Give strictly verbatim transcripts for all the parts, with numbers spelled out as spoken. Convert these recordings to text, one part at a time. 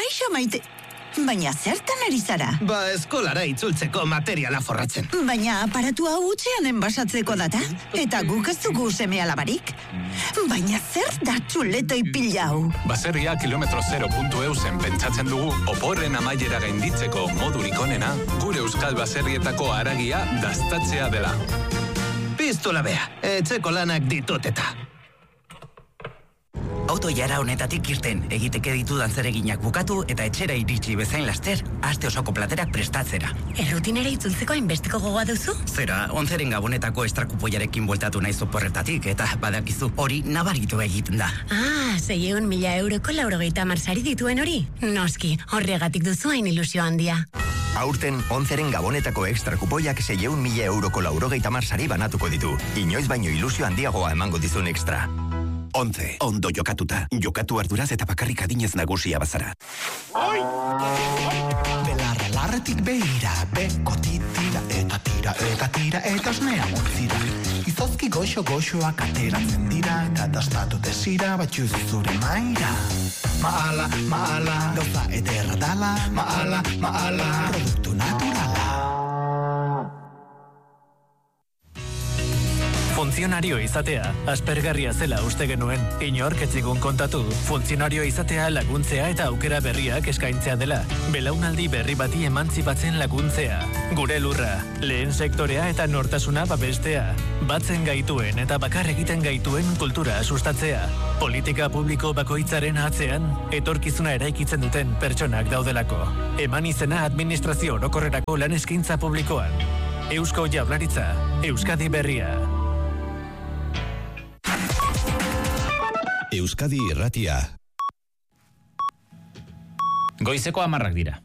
Kaixo maite. Baina zertan ari zara? Ba, eskolara itzultzeko materiala forratzen. Baina aparatu hau utxean enbasatzeko data? Eta guk ez dugu seme alabarik? Baina zer da txuletoi pila hau? Baserria kilometro zero puntu eusen pentsatzen dugu oporren amaiera gainditzeko modurik onena gure euskal baserrietako haragia daztatzea dela. Pistola bea, etxeko lanak ditut eta. Auto jara honetatik irten, egiteke ditudan zereginak bukatu eta etxera iritsi bezain laster, aste osoko platerak prestatzera. Errutinera itzultzeko hainbesteko gogoa duzu? Zera, onzeren gabonetako estrakupoiarekin bueltatu nahi oporretatik, eta badakizu hori nabaritu egiten da. Ah, zeieun mila euroko laurogeita marsari dituen hori? Noski, horregatik duzu hain ilusio handia. Aurten, onzeren gabonetako ekstrakupoiak zeieun mila euroko laurogeita marsari banatuko ditu. Inoiz baino ilusio handiagoa emango dizun ekstra. Ontze, ondo jokatuta. Jokatu arduraz eta bakarrik adinez nagusia bazara. Oi! Belarra larretik behira, beko titira, eta tira, eta tira, eta osnea montzira. Izozki goxo-goxoak ateratzen dira, eta dastatu desira, batxuz zure maira. Maala, maala, gauza ederra dala, maala, maala, produktu naturala. Funtzionario izatea, aspergarria zela uste genuen. Inork ez zigun kontatu, funtzionario izatea laguntzea eta aukera berriak eskaintzea dela. Belaunaldi berri bati emantzipatzen laguntzea. Gure lurra, lehen sektorea eta nortasuna babestea. Batzen gaituen eta bakar egiten gaituen kultura sustatzea. Politika publiko bakoitzaren atzean, etorkizuna eraikitzen duten pertsonak daudelako. Eman izena administrazio orokorrerako lan eskaintza publikoan. Eusko Jaurlaritza, Euskadi Berria. Euskadi Irratia. Goizeko hamarrak dira.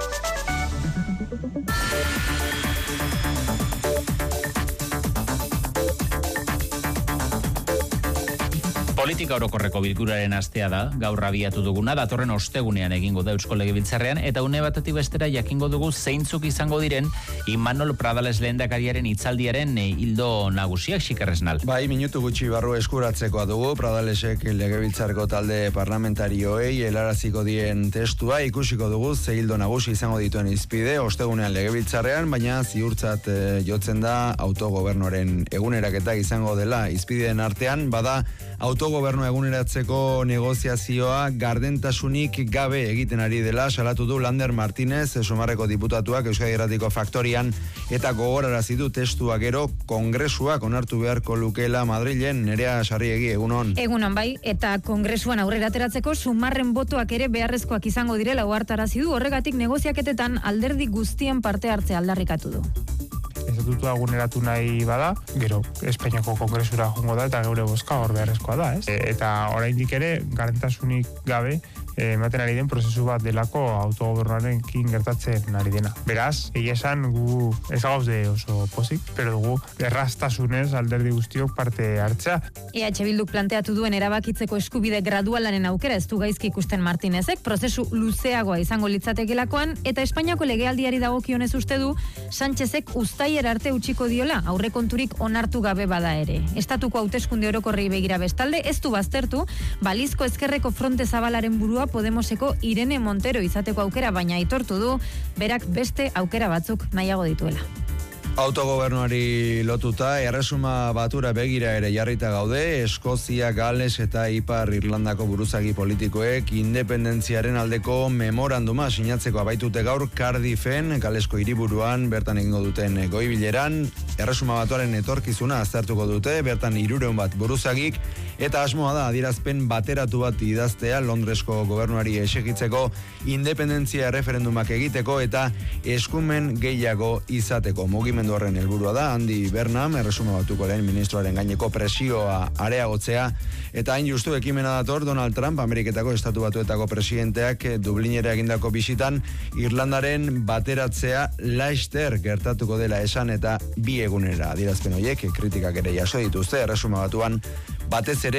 Politika orokorreko bilkuraren astea da, gaur abiatu duguna, datorren ostegunean egingo da Eusko Legebiltzarrean, eta une batetik bestera jakingo dugu zeintzuk izango diren Imanol Pradales lehendakariaren hitzaldiaren hildo nagusiak xikerresnal. Bai, minutu gutxi barru eskuratzekoa dugu, Pradalesek Legebiltzarreko talde parlamentarioei helaraziko dien testua, ikusiko dugu ze hildo nagusi izango dituen izpide, ostegunean Legebiltzarrean, baina ziurtzat e, jotzen da autogobernuaren eguneraketa izango dela izpideen artean, bada autogobernu eguneratzeko negoziazioa gardentasunik gabe egiten ari dela, salatu du Lander Martínez, Sumarreko diputatuak Euskadi Irratiko Faktorian, eta gogorarazi du testua gero kongresuak onartu beharko lukela Madrilen. Nerea Sarriegi, egunon. Egunon bai, eta kongresuan aurrera ateratzeko Sumarren botoak ere beharrezkoak izango direla ohartarazi du, horregatik negoziaketetan alderdi guztien parte hartzea aldarrikatu du. Estatutua eguneratu nahi bada, gero Espainiako kongresura jongo da eta geure bozka hor beharrezkoa da, ez? E, eta oraindik ere garantasunik gabe ematen ari den prozesu bat delako autogobernuaren kin gertatzen ari dena. Beraz, egia esan gu ez gaude oso pozik, pero dugu erraztasunez alderdi guztiok parte hartzea. E H Bilduk planteatu duen erabakitzeko eskubide gradualaren aukera ez du gaizki ikusten Martinezek, prozesu luzeagoa izango litzatekelakoan, eta Espainiako legealdiari dagokionez uste du Sánchezek uztailera arte utziko diola, aurrekonturik onartu gabe bada ere. Estatuko hauteskunde orokorrei begira bestalde, ez du baztertu, balizko ezkerreko fronte zabalaren burua Podemoseko Irene Montero izateko aukera, baina aitortu du, berak beste aukera batzuk nahiago dituela. Autogobernuari lotuta, erresuma batura begira ere jarrita gaude, Eskozia, Gales eta Ipar Irlandako buruzagi politikoek independentziaren aldeko memoranduma sinatzeko abaitute gaur Cardiffen, Galesko hiriburuan, bertan egingo duten goibileran, erresuma batuaren etorkizuna aztertuko dute, bertan hirureun bat buruzagik, eta asmoa da adierazpen bateratu bat idaztea Londresko gobernuari esegitzeko independentzia referendumak egiteko eta eskumen gehiago izateko. Mugimendu horren helburua da Andy Burnham, erresuma batuko lehen ministroaren gaineko presioa areagotzea, eta hain justu ekimena dator Donald Trump, Ameriketako estatu batuetako presidenteak Dublinera egindako bisitan Irlandaren bateratzea laster gertatuko dela esan, eta bi egunera adierazpen horiek kritikak ere jaso dituzte erresuma batuan, batez ere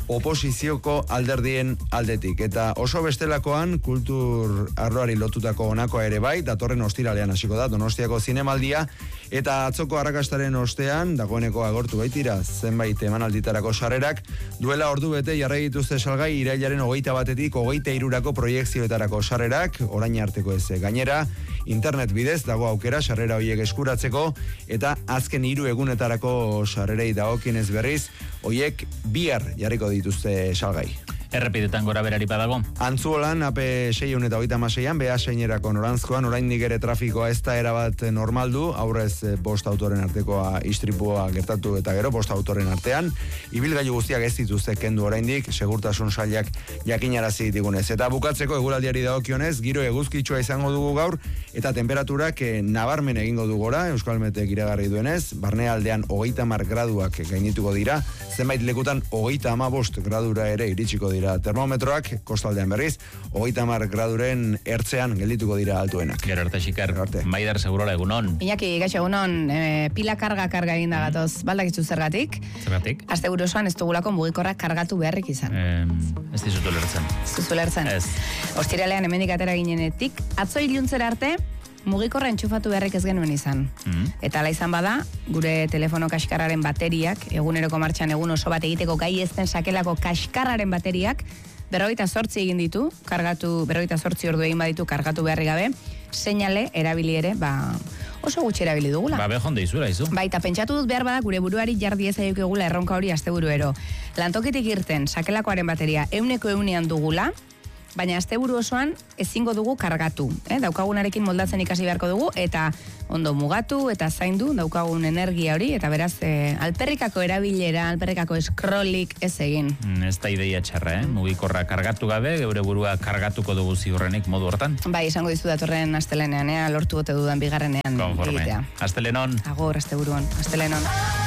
oposizioko alderdien aldetik. Eta oso bestelakoan kultur arloari lotutako honakoa ere bai, datorren ostiralean hasiko da Donostiako zinemaldia, eta atzoko arrakastaren ostean, dagoeneko agortu baitira zenbait emanalditarako sarrerak, duela ordu bete jarri dituzte salgai irailaren hogeita batetik hogeita hirurako proiekzioetarako sarrerak, orain arteko ez. Gainera, internet bidez dago aukera sarrera horiek eskuratzeko, eta azken hiru egunetarako sarrerei dagokienez berriz, horiek bihar jarriko dituzte salgai. Errepidetan gora berari badago. Antzuolan, A P seiehun eta hogeita hamaseian, Beasainera noranzkoan, oraindik ere trafikoa ez da erabat normaldu, aurrez bost autoren artekoa istripua gertatu eta gero, bost autoren artean. Ibilgailu guztiak ez dituzte kendu oraindik, segurtasun sailak jakinarazi digunez. Eta bukatzeko eguraldiari dagokionez, giro eguzkitsua izango dugu gaur, eta temperaturak eh, nabarmen egingo du gora, Euskalmetek iragarri duenez, barnealdean hogeita hamar graduak gainituko dira, zenbait lekutan hogeita hamabost gradura ere iritsiko dira termometroak, kostaldean berriz, hogeita hamar graduren ertzean geldituko dira altuenak. Gero arte xikar, Maider segurola egunon. Iñaki, gaixo egunon, e, pila karga karga egin da gatoz, baldakizu zergatik? Zergatik? Aste buruzoan ez dugulako mugikorrak kargatu beharrik izan. Eh, ez dizutu lertzen. Ez duzu lertzen? Ez. Ostiralean hemendik atera ginenetik, atzo iluntzera arte, mugikorra entxufatu beharrik ez genuen izan. Mm. Eta ala izan bada, gure telefono kaskarraren bateriak, eguneroko martxan egun oso bat egiteko gai ezten sakelako kaskarraren bateriak, berrogeita zortzi egin ditu, kargatu, berrogeita zortzi ordu egin baditu kargatu beharri gabe, seinale erabili ere, ba, oso gutxi erabili dugula. Ba, behon deizura, izu. Baita, pentsatu dut behar bada gure buruari jardi ez aiukegula erronka hori asteburuero. Lantokitik irten, sakelakoaren bateria euneko eunean dugula, baina asteburu osoan ezingo dugu kargatu. Eh? Daukagunarekin moldatzen ikasi beharko dugu, eta ondo mugatu eta zaindu daukagun energia hori, eta beraz, eh, alperrikako erabilera, alperrikako scrollik ez egin. Mm, ez da ideia txarra, eh? Mugikorra kargatu gabe, geure burua kargatuko dugu ziurrenik modu hortan. Bai, esango dizu datorren astelenean, eh? Lortu gote dudan bigarrenean Konforme. egitea. Astelenon. Agor, asteburuan, astelenon.